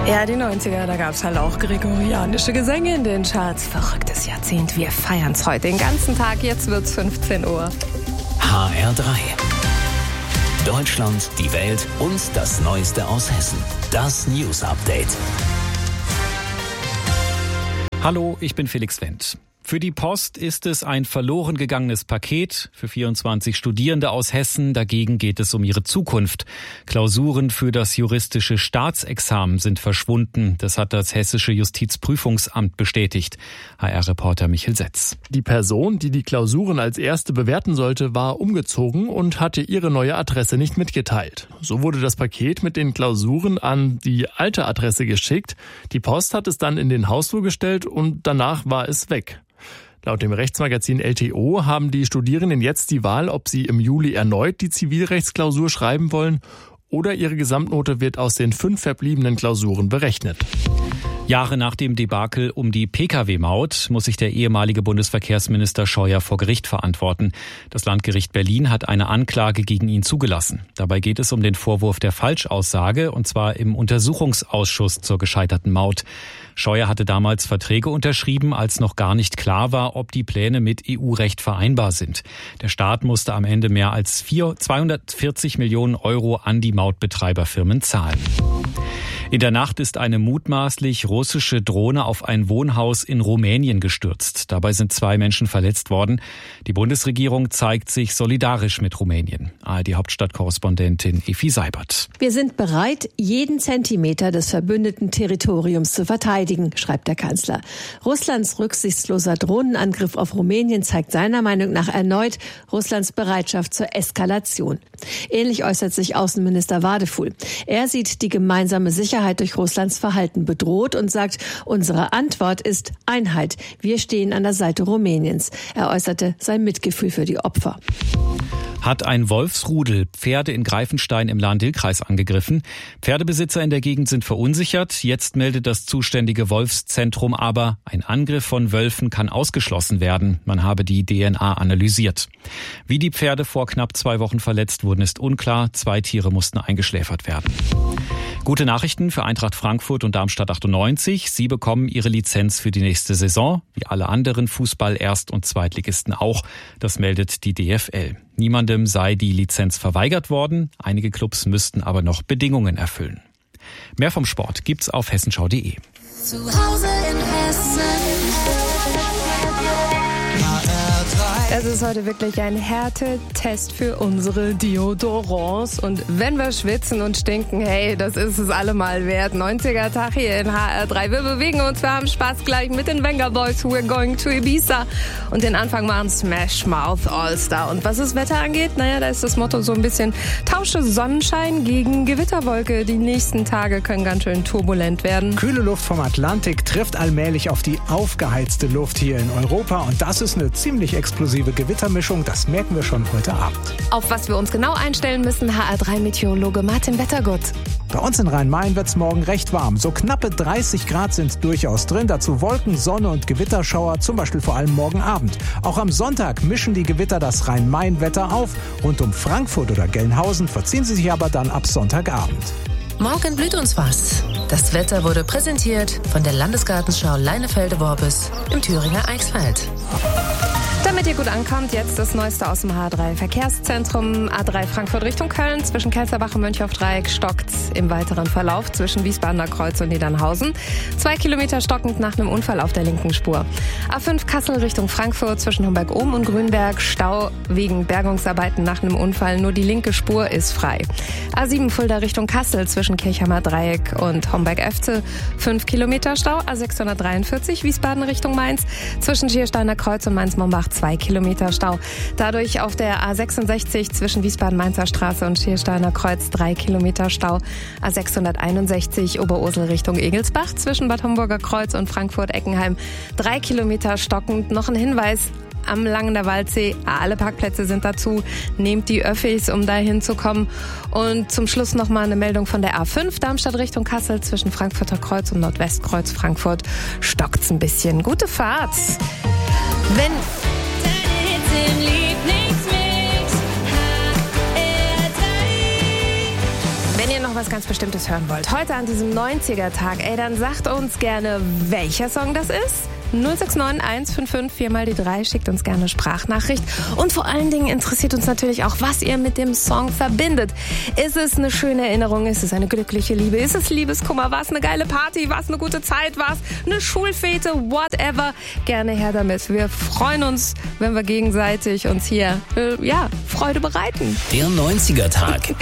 Ja, die 90er, da gab's halt auch gregorianische Gesänge in den Charts. Verrücktes Jahrzehnt, wir feiern's heute den ganzen Tag. Jetzt wird's 15 Uhr. HR3. Deutschland, die Welt und das Neueste aus Hessen. Das News Update. Hallo, ich bin Felix Wendt. Für die Post ist es ein verloren gegangenes Paket. Für 24 Studierende aus Hessen dagegen geht es um ihre Zukunft. Klausuren für das juristische Staatsexamen sind verschwunden. Das hat das Hessische Justizprüfungsamt bestätigt. HR-Reporter Michael Setz. Die Person, die die Klausuren als erste bewerten sollte, war umgezogen und hatte ihre neue Adresse nicht mitgeteilt. So wurde das Paket mit den Klausuren an die alte Adresse geschickt. Die Post hat es dann in den Hausflur gestellt und danach war es weg. Laut dem Rechtsmagazin LTO haben die Studierenden jetzt die Wahl, ob sie im Juli erneut die Zivilrechtsklausur schreiben wollen oder ihre Gesamtnote wird aus den 5 verbliebenen Klausuren berechnet. Jahre nach dem Debakel um die Pkw-Maut muss sich der ehemalige Bundesverkehrsminister Scheuer vor Gericht verantworten. Das Landgericht Berlin hat eine Anklage gegen ihn zugelassen. Dabei geht es um den Vorwurf der Falschaussage, und zwar im Untersuchungsausschuss zur gescheiterten Maut. Scheuer hatte damals Verträge unterschrieben, als noch gar nicht klar war, ob die Pläne mit EU-Recht vereinbar sind. Der Staat musste am Ende mehr als 240 Millionen Euro an die Mautbetreiberfirmen zahlen. In der Nacht ist eine mutmaßlich russische Drohne auf ein Wohnhaus in Rumänien gestürzt. Dabei sind 2 Menschen verletzt worden. Die Bundesregierung zeigt sich solidarisch mit Rumänien. ARD-Hauptstadtkorrespondentin Effi Seibert. Wir sind bereit, jeden Zentimeter des verbündeten Territoriums zu verteidigen, schreibt der Kanzler. Russlands rücksichtsloser Drohnenangriff auf Rumänien zeigt seiner Meinung nach erneut Russlands Bereitschaft zur Eskalation. Ähnlich äußert sich Außenminister Wadefuhl. Er sieht die gemeinsame Sicherheit durch Russlands Verhalten bedroht und sagt, unsere Antwort ist Einheit. Wir stehen an der Seite Rumäniens. Er äußerte sein Mitgefühl für die Opfer. Hat ein Wolfsrudel Pferde in Greifenstein im Lahn-Dill-Kreis angegriffen. Pferdebesitzer in der Gegend sind verunsichert. Jetzt meldet das zuständige Wolfszentrum aber, ein Angriff von Wölfen kann ausgeschlossen werden. Man habe die DNA analysiert. Wie die Pferde vor knapp 2 Wochen verletzt wurden, ist unklar. 2 Tiere mussten eingeschläfert werden. Gute Nachrichten für Eintracht Frankfurt und Darmstadt 98. Sie bekommen ihre Lizenz für die nächste Saison, wie alle anderen Fußball-Erst- und Zweitligisten auch. Das meldet die DFL. Niemandem sei die Lizenz verweigert worden. Einige Clubs müssten aber noch Bedingungen erfüllen. Mehr vom Sport gibt's auf hessenschau.de. Zu Hause in Hessen. Es ist heute wirklich ein Härtetest für unsere Deodorants. Und wenn wir schwitzen und stinken, hey, das ist es allemal wert. 90er-Tag hier in HR3. Wir bewegen uns, wir haben Spaß gleich mit den Venga Boys. We're going to Ibiza. Und den Anfang machen Smash Mouth All-Star. Und was das Wetter angeht, naja, da ist das Motto so ein bisschen: tausche Sonnenschein gegen Gewitterwolke. Die nächsten Tage können ganz schön turbulent werden. Kühle Luft vom Atlantik trifft allmählich auf die aufgeheizte Luft hier in Europa. Und das ist eine ziemlich explosive Gewittermischung, das merken wir schon heute Abend. Auf was wir uns genau einstellen müssen, HR3-Meteorologe Martin Wettergott. Bei uns in Rhein-Main wird es morgen recht warm. So knappe 30 Grad sind durchaus drin. Dazu Wolken, Sonne und Gewitterschauer, zum Beispiel vor allem morgen Abend. Auch am Sonntag mischen die Gewitter das Rhein-Main-Wetter auf. Rund um Frankfurt oder Gelnhausen verziehen sie sich aber dann ab Sonntagabend. Morgen blüht uns was. Das Wetter wurde präsentiert von der Landesgartenschau Leinefelde-Worbis im Thüringer Eichsfeld. Damit ihr gut ankommt, jetzt das Neueste aus dem H3 Verkehrszentrum. A3 Frankfurt Richtung Köln, zwischen Kelsterbach und Mönchhofdreieck stockt's im weiteren Verlauf zwischen Wiesbadener Kreuz und Niedernhausen. 2 Kilometer stockend nach einem Unfall auf der linken Spur. A5 Kassel Richtung Frankfurt, zwischen Homberg-Ohm und Grünberg Stau wegen Bergungsarbeiten nach einem Unfall. Nur die linke Spur ist frei. A7 Fulda Richtung Kassel, zwischen Kirchheimer Dreieck und Homberg-Efze 5 Kilometer Stau. A643 Wiesbaden Richtung Mainz, zwischen Schiersteiner Kreuz und Mainz-Mombach 2 Kilometer Stau. Dadurch auf der A66 zwischen Wiesbaden-Mainzer Straße und Schiersteiner Kreuz 3 Kilometer Stau. A661 Oberursel Richtung Egelsbach zwischen Bad Homburger Kreuz und Frankfurt-Eckenheim 3 Kilometer stockend. Noch ein Hinweis: am Langener Waldsee, alle Parkplätze sind dazu. Nehmt die Öffis, um da hinzukommen. Und zum Schluss nochmal eine Meldung von der A5 Darmstadt Richtung Kassel zwischen Frankfurter Kreuz und Nordwestkreuz Frankfurt stockt's ein bisschen. Gute Fahrt. Wenn ihr noch was ganz Bestimmtes hören wollt, heute an diesem 90er-Tag, dann sagt uns gerne, welcher Song das ist. 069 155 4 mal die 3, schickt uns gerne Sprachnachricht. Und vor allen Dingen interessiert uns natürlich auch, was ihr mit dem Song verbindet. Ist es eine schöne Erinnerung? Ist es eine glückliche Liebe? Ist es Liebeskummer? War es eine geile Party? War es eine gute Zeit? War es eine Schulfete? Whatever. Gerne her damit. Wir freuen uns, wenn wir gegenseitig uns hier, Freude bereiten. Der 90er-Tag.